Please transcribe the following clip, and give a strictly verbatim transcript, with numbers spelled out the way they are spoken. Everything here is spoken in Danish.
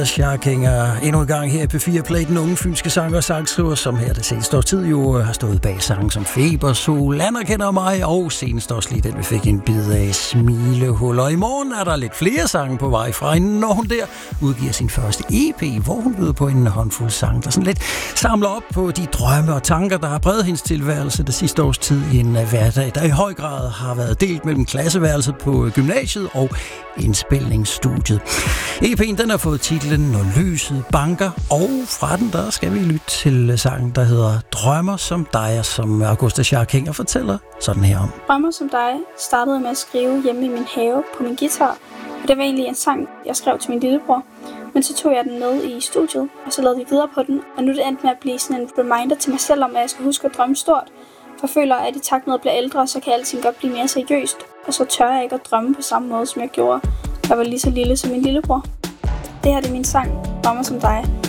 Sharking er endnu en gang her i P fire Play, den unge fynske sanger og sangskriver, som her det seneste års tid jo har stået bag sange som Feber, Sol, Anerkender mig, og senest også lige den, vi fik en bid af, Smilehuller. I morgen er der lidt flere sange på vej fra hende, når hun der udgiver sin første E P, hvor hun byder på en håndfuld sang, der sådan lidt samler op på de drømme og tanker, der har præget hendes tilværelse det sidste års tid i en hverdag, der i høj grad har været delt mellem klasseværelset på gymnasiet og indspilningsstudiet. E P'en den har fået titlen Når lyset banker, og fra den der skal vi lytte til sangen, der hedder Drømmer som dig, som Augusta Sharking fortæller sådan her om. Drømmer som dig startede med at skrive hjemme i min have på min guitar, og det var egentlig en sang, jeg skrev til min lillebror. Men så tog jeg den med i studiet, og så lavede vi videre på den, og nu er det endt med at blive sådan en reminder til mig selv om, at jeg skal huske at drømme stort. For jeg føler, at i takt med at blive ældre, så kan alting godt blive mere seriøst, og så tør jeg ikke at drømme på samme måde, som jeg gjorde, da jeg var lige så lille som min lillebror. Det her det er min sang, Drømmer som dig,